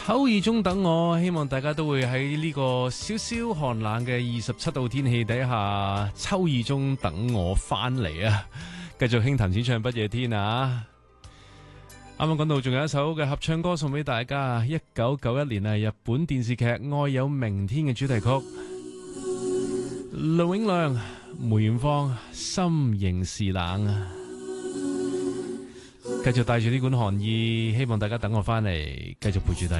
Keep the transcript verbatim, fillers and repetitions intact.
秋意中等我，希望大家都會喺呢個少少寒冷嘅二十七度天氣底下，秋意中等我翻嚟啊！繼續輕談淺唱不夜天啊！啱啱講到仲有一首嘅合唱歌送俾大家，一九九一年啊，日本電視劇《愛有明天》嘅主題曲，盧永亮、梅艷芳，心仍是冷啊！繼續帶住呢管寒意，希望大家等我翻嚟，繼續陪住大家。